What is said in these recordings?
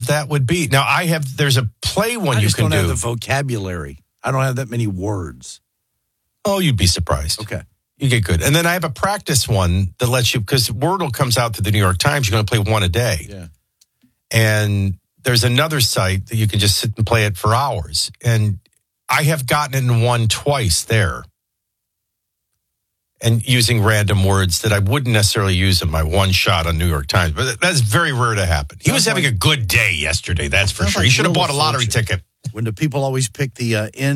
that would be. Now, there's a play one I you just can don't have do. the vocabulary. I don't have that many words. Oh, you'd be surprised. Okay. You get good. And then I have a practice one that lets you, because Wordle comes out through the New York Times, you're going to play one a day. Yeah. And there's another site that you can just sit and play it for hours. And I have gotten it in one twice there. And using random words that I wouldn't necessarily use in my one shot on New York Times. But that's very rare to happen. He was having a good day yesterday, that's for sure. He should have bought a lottery ticket. When the people always pick the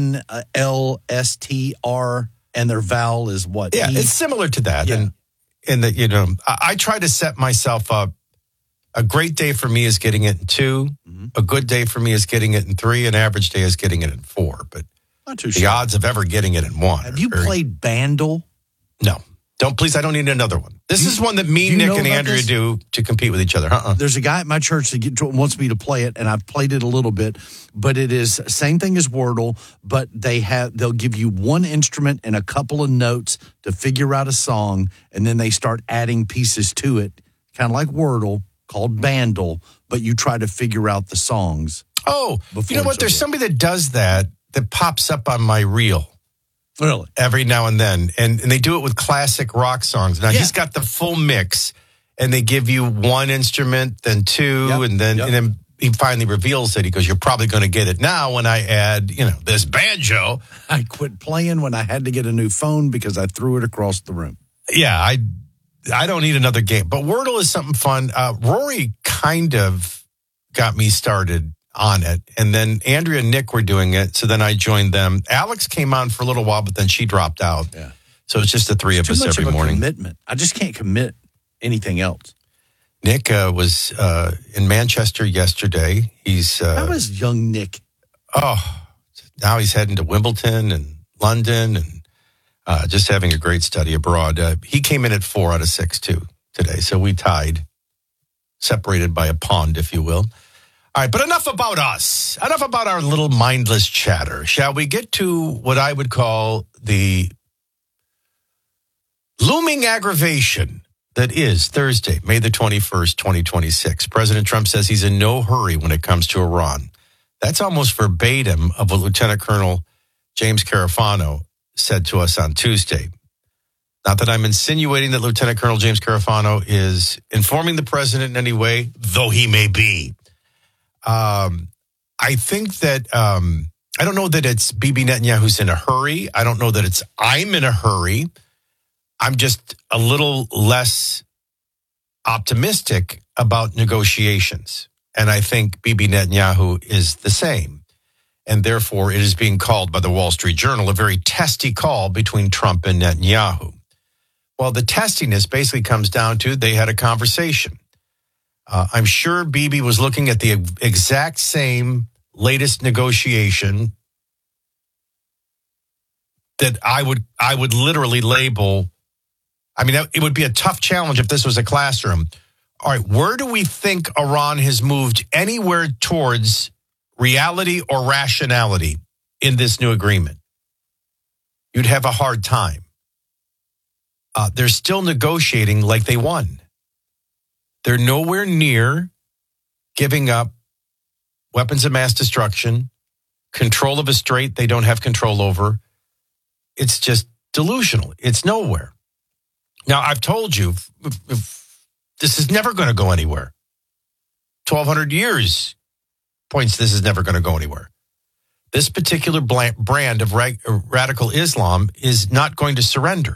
NLSTR and their vowel is what? Yeah, it's similar to that. Yeah. And that, I try to set myself up. A great day for me is getting it in 2. Mm-hmm. A good day for me is getting it in 3. An average day is getting it in 4. But not too the odds of ever getting it in 1. Have you played Bandle? No. Please, I don't need another one. This is one that me, Nick, and Andrea do to compete with each other. There's a guy at my church that wants me to play it, and I've played it a little bit. But it is same thing as Wordle, but they'll give you one instrument and a couple of notes to figure out a song, and then they start adding pieces to it, kind of like Wordle, called Bandle, but you try to figure out the songs. Oh, you know what? There's somebody that does that pops up on my reel. Really? Every now and then. And they do it with classic rock songs. Now, he's got the full mix, and they give you one instrument, then 2, and then he finally reveals it. He goes, you're probably going to get it now when I add, this banjo. I quit playing when I had to get a new phone because I threw it across the room. Yeah, I don't need another game. But Wordle is something fun. Rory kind of got me started on it. And then Andrea and Nick were doing it. So then I joined them. Alex came on for a little while, but then she dropped out. Yeah. So it's just the 3 of us every morning. Commitment. I just can't commit anything else. Nick was in Manchester yesterday. How is young Nick? Oh, now he's heading to Wimbledon and London and just having a great study abroad. He came in at 4 out of 6 too today. So we tied, separated by a pond, if you will. All right, but enough about us. Enough about our little mindless chatter. Shall we get to what I would call the looming aggravation that is Thursday, May the 21st, 2026. President Trump says he's in no hurry when it comes to Iran. That's almost verbatim of what Lieutenant Colonel James Carafano said to us on Tuesday. Not that I'm insinuating that Lieutenant Colonel James Carafano is informing the president in any way, though he may be. I think that, I don't know that it's Bibi Netanyahu's in a hurry. I don't know that it's I'm in a hurry. I'm just a little less optimistic about negotiations. And I think Bibi Netanyahu is the same. And therefore, it is being called by the Wall Street Journal a very testy call between Trump and Netanyahu. Well, the testiness basically comes down to they had a conversation. I'm sure Bibi was looking at the exact same latest negotiation that I would literally label. I mean, it would be a tough challenge if this was a classroom. All right, where do we think Iran has moved anywhere towards reality or rationality in this new agreement? You'd have a hard time. They're still negotiating like they won. They're nowhere near giving up weapons of mass destruction, control of a strait they don't have control over. It's just delusional. It's nowhere. Now, I've told you, this is never going to go anywhere. 1,200 years points this is never going to go anywhere. This particular brand of radical Islam is not going to surrender.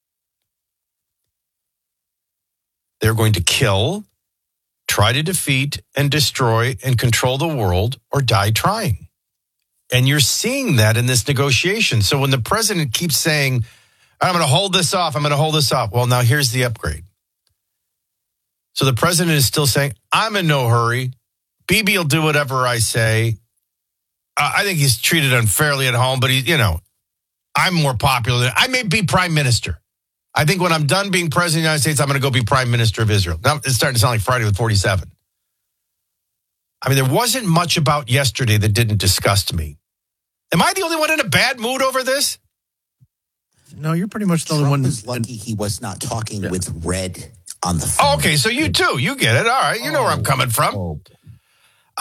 They're going to kill, try to defeat and destroy and control the world or die trying. And you're seeing that in this negotiation. So when the president keeps saying, I'm going to hold this off, I'm going to hold this off. Well, now here's the upgrade. So the president is still saying, I'm in no hurry. Bibi will do whatever I say. I think he's treated unfairly at home, but I'm more popular than I may be prime minister. I think when I'm done being president of the United States, I'm going to go be prime minister of Israel. Now it's starting to sound like Friday with 47. I mean, there wasn't much about yesterday that didn't disgust me. Am I the only one in a bad mood over this? No, you're pretty much the only Trump one. was lucky he was not talking with Red on the phone. Oh, okay, so you too. You get it. All right, you know where I'm coming from.